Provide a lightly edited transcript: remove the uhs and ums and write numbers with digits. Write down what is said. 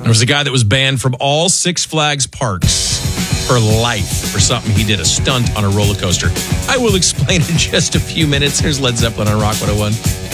There was a guy that was banned from all Six Flags parks for life for something he did, a stunt on a roller coaster. I will explain in just a few minutes. Here's Led Zeppelin on Rock 101.